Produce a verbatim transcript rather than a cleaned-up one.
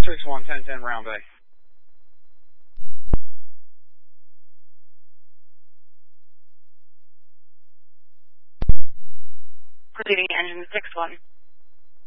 six one, ten ten, Round Bay. Proceeding engine six one.